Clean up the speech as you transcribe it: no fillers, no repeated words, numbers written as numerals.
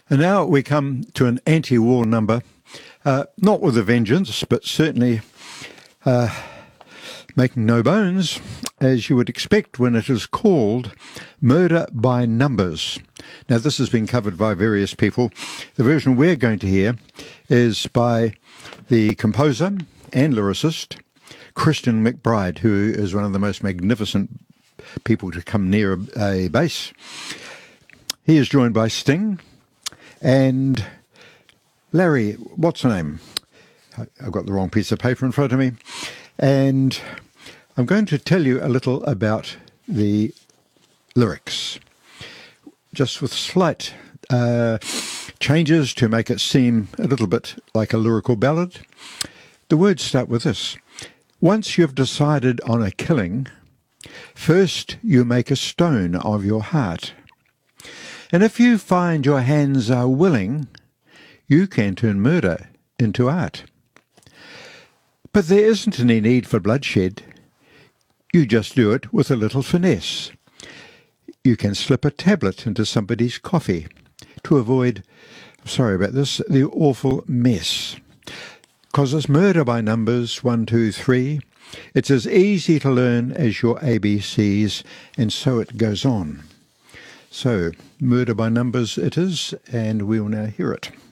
And now we come to an anti-war number, not with a vengeance, but certainly making no bones, as you would expect when it is called Murder by Numbers. Now, this has been covered by various people. The version we're going to hear is by the composer and lyricist, Christian McBride, who is one of the most magnificent people to come near a bass. He is joined by Sting and Larry, what's her name? I've got the wrong piece of paper in front of me. And I'm going to tell you a little about the lyrics, just with slight changes to make it seem a little bit like a lyrical ballad. The words start with this. Once you've decided on a killing, first you make a stone of your heart. And if you find your hands are willing, you can turn murder into art. But there isn't any need for bloodshed. You just do it with a little finesse. You can slip a tablet into somebody's coffee to avoid, sorry about this, the awful mess. Because it's murder by numbers, 1, 2, 3. It's as easy to learn as your ABCs, and so it goes on. So, murder by numbers it is, and we will now hear it.